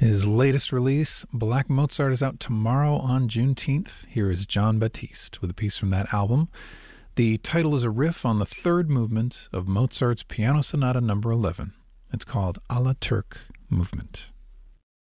His latest release, Black Mozart, is out tomorrow on Juneteenth. Here is Jon Batiste with a piece from that album. The title is a riff on the third movement of Mozart's Piano Sonata No. 11. It's called À la Turque Movement.